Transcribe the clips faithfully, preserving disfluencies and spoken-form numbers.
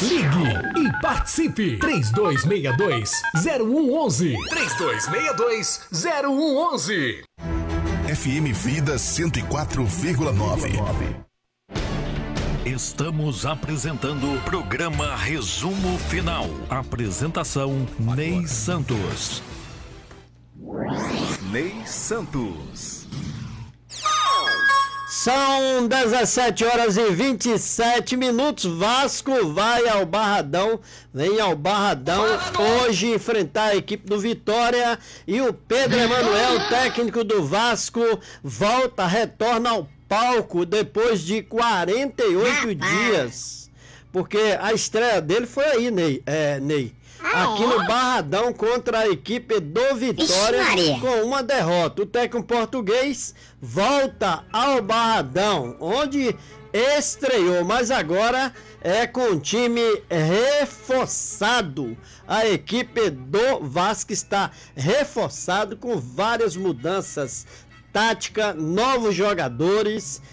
Ligue e participe. três dois seis dois, zero um um um. três dois seis dois, zero um um um. F M Vida cento e quatro vírgula nove. Estamos apresentando o programa Resumo Final. Apresentação Ney Santos. Ney Santos. São dezessete horas e vinte e sete minutos. Vasco vai ao Barradão, vem ao Barradão hoje enfrentar a equipe do Vitória. E o Pedro Emanuel, técnico do Vasco, volta, retorna ao palco depois de quarenta e oito dias. Porque a estreia dele foi aí, Ney. É, Ney. Aqui no Barradão contra a equipe do Vitória com uma derrota. O técnico português volta ao Barradão, onde estreou, mas agora é com o time reforçado. A equipe do Vasco está reforçado com várias mudanças táticas, novos jogadores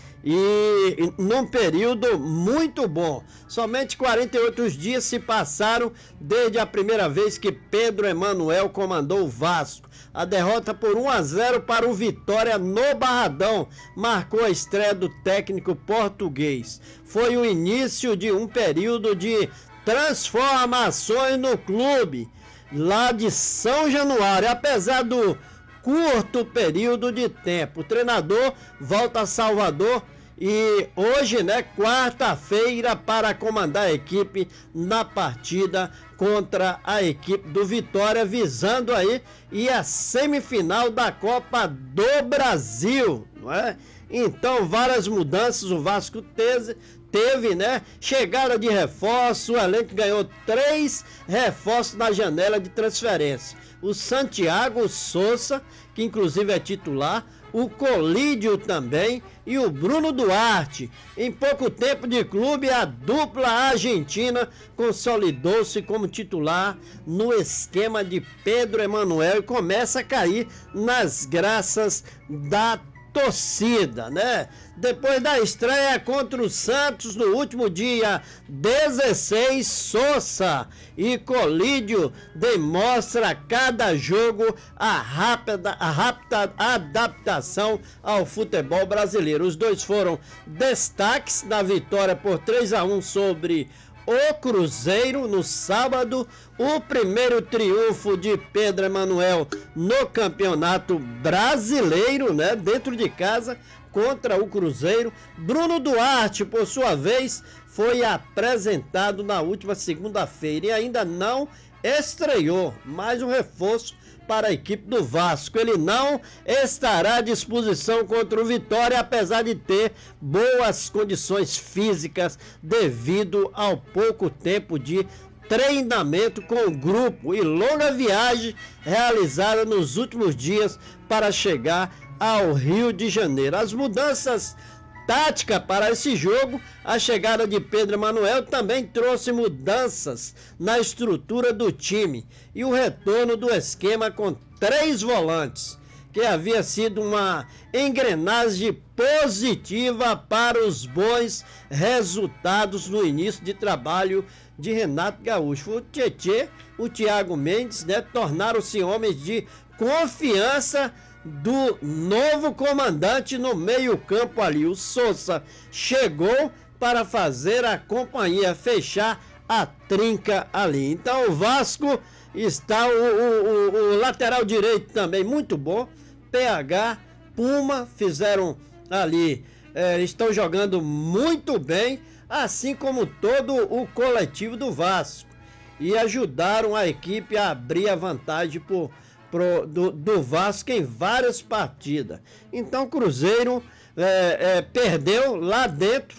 e num período muito bom. Somente quarenta e oito dias se passaram desde a primeira vez que Pedro Emanuel comandou o Vasco. A derrota por um a zero para o Vitória no Barradão marcou a estreia do técnico português. Foi o início de um período de transformações no clube lá de São Januário. Apesar do curto período de tempo, o treinador volta a Salvador e hoje, né, quarta-feira, para comandar a equipe na partida contra a equipe do Vitória, visando aí e a semifinal da Copa do Brasil, não é? Então, várias mudanças o Vasco teve, teve, né? Chegada de reforço, o elenco ganhou três reforços na janela de transferência. O Santiago Souza, que inclusive é titular, o Colídio também e o Bruno Duarte. Em pouco tempo de clube, a dupla argentina consolidou-se como titular no esquema de Pedro Emanuel e começa a cair nas graças da torcida, né? Depois da estreia contra o Santos no último dia dezesseis, Souza e Colídio demonstra a cada jogo a rápida, a rápida adaptação ao futebol brasileiro. Os dois foram destaques da vitória por três a um sobre o Cruzeiro no sábado, o primeiro triunfo de Pedro Emanuel no Campeonato Brasileiro, né, dentro de casa contra o Cruzeiro. Bruno Duarte, por sua vez, foi apresentado na última segunda-feira e ainda não estreou. Mais um reforço para a equipe do Vasco. Ele não estará à disposição contra o Vitória, apesar de ter boas condições físicas devido ao pouco tempo de treinamento com o grupo e longa viagem realizada nos últimos dias para chegar ao Rio de Janeiro. As mudanças tática para esse jogo, a chegada de Pedro Emanuel também trouxe mudanças na estrutura do time e o retorno do esquema com três volantes, que havia sido uma engrenagem positiva para os bons resultados no início de trabalho de Renato Gaúcho. O Tietê, o Thiago Mendes, né, tornaram-se homens de confiança do novo comandante no meio-campo ali. O Souza chegou para fazer a companhia, fechar a trinca ali. Então o Vasco está, o, o, o, o lateral direito também muito bom, P H, Puma, fizeram ali, é, estão jogando muito bem, assim como todo o coletivo do Vasco, e ajudaram a equipe a abrir a vantagem por Pro, do, do Vasco em várias partidas. Então o Cruzeiro é, é, perdeu lá dentro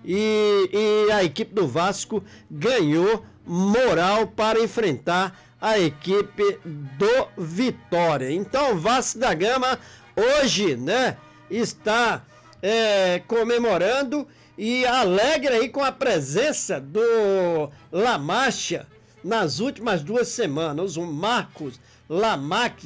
e, e a equipe do Vasco ganhou moral para enfrentar a equipe do Vitória. Então o Vasco da Gama hoje, né, está é, comemorando e alegre aí com a presença do Lamáquia nas últimas duas semanas. O Marcos Lamáquia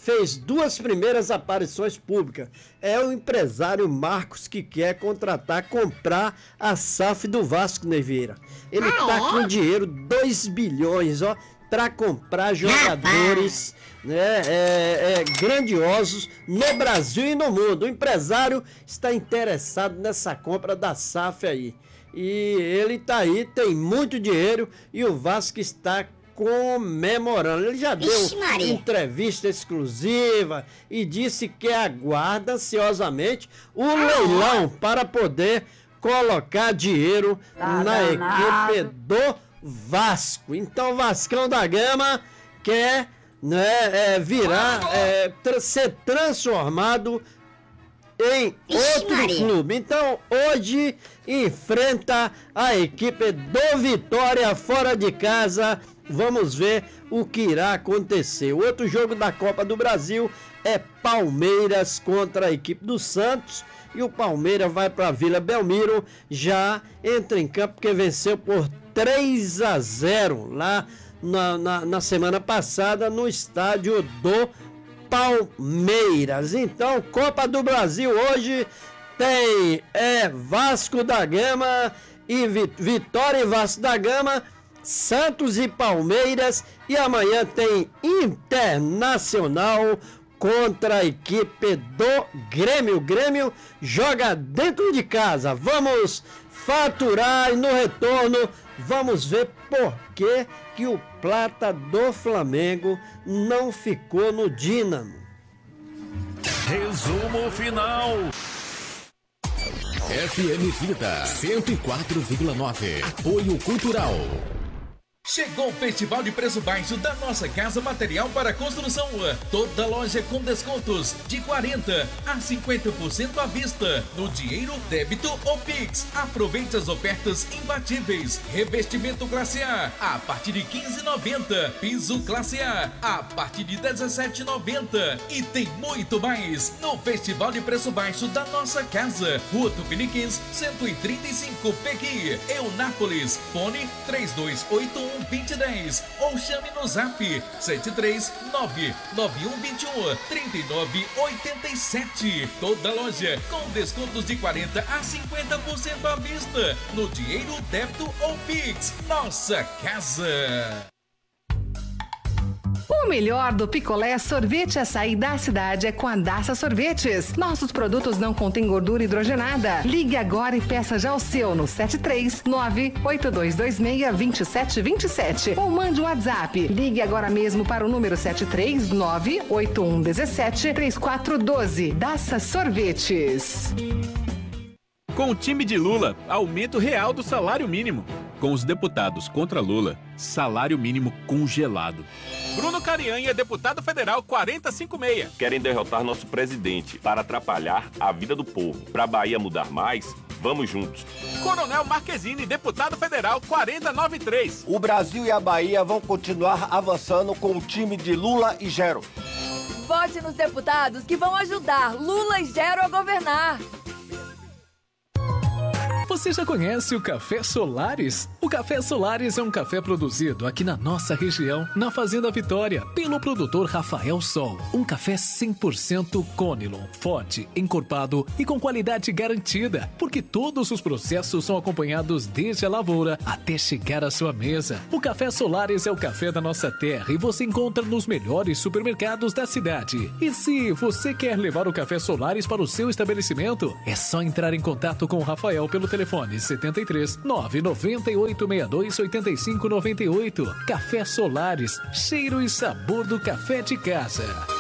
fez duas primeiras aparições públicas. É o empresário Marcos que quer contratar, comprar a S A F do Vasco, Ney Vieira. Ele ah, tá é? com dinheiro, dois bilhões, ó, para comprar jogadores né, é, é, grandiosos no Brasil e no mundo. O empresário está interessado nessa compra da S A F aí. E ele tá aí, tem muito dinheiro e o Vasco está comemorando. Ele já deu Ixi, entrevista exclusiva e disse que aguarda ansiosamente o ah, leilão para poder colocar dinheiro tá na danado. equipe do Vasco. Então o Vascão da Gama quer né, é, virar, é, tra- ser transformado em Ixi, outro Maria. clube. Então hoje enfrenta a equipe do Vitória fora de casa. Vamos ver o que irá acontecer. O outro jogo da Copa do Brasil é Palmeiras contra a equipe do Santos. E o Palmeiras vai para a Vila Belmiro, já entra em campo porque venceu por três a zero lá na, na, na semana passada no estádio do Palmeiras. Então, Copa do Brasil hoje tem é, Vasco da Gama e Vitória e Vasco da Gama, Santos e Palmeiras, e amanhã tem Internacional contra a equipe do Grêmio. O Grêmio joga dentro de casa. Vamos faturar e no retorno vamos ver por que que o Plata do Flamengo não ficou no Dínamo. Resumo final. F M Vida cento e quatro vírgula nove. Apoio Cultural. Chegou o Festival de Preço Baixo da Nossa Casa Material para Construção. Toda loja com descontos de quarenta a cinquenta por cento à vista, no dinheiro, débito ou Pix. Aproveite as ofertas imbatíveis. Revestimento classe A a partir de quinze reais e noventa centavos. Piso classe A a partir de dezessete reais e noventa centavos. E tem muito mais no Festival de Preço Baixo da Nossa Casa. Rua Tupiniquins, cento e trinta e cinco, Pequi, Eunápolis. Fone três dois oito um vinte dez ou chame no zap sete três nove nove um dois um três nove oito sete. Toda loja com descontos de quarenta a cinquenta por cento à vista, no dinheiro, débito ou Pix. Nossa Casa. O melhor do picolé, sorvete e açaí da cidade é com a Daça Sorvetes. Nossos produtos não contêm gordura hidrogenada. Ligue agora e peça já o seu no sete três nove oito dois dois seis dois sete dois sete ou mande um WhatsApp. Ligue agora mesmo para o número sete três nove oito um um sete três quatro um dois. Daça Sorvetes. Com o time de Lula, aumento real do salário mínimo. Com os deputados contra Lula, salário mínimo congelado. Bruno Cariani é deputado federal quatro zero cinco seis. Querem derrotar nosso presidente para atrapalhar a vida do povo. Para a Bahia mudar mais, vamos juntos. Coronel Marquezine, deputado federal quatro zero nove três. O Brasil e a Bahia vão continuar avançando com o time de Lula e Gero. Vote nos deputados que vão ajudar Lula e Gero a governar. Você já conhece o Café Solares? O Café Solares é um café produzido aqui na nossa região, na Fazenda Vitória, pelo produtor Rafael Sol. Um café cem por cento Conilon, forte, encorpado e com qualidade garantida, porque todos os processos são acompanhados desde a lavoura até chegar à sua mesa. O Café Solares é o café da nossa terra e você encontra nos melhores supermercados da cidade. E se você quer levar o Café Solares para o seu estabelecimento, é só entrar em contato com o Rafael pelo telefone Telefone setenta e três nove nove oito seis dois oito cinco nove oito. Café Solares, cheiro e sabor do café de casa.